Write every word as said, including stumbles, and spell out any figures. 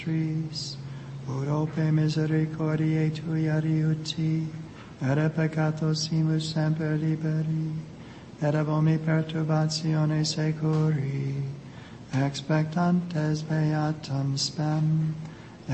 Tris, Urope misericordiae tui adiuti, et a peccatosimus semper liberi, et ab omni perturbatione securi, expectantes beatum spem,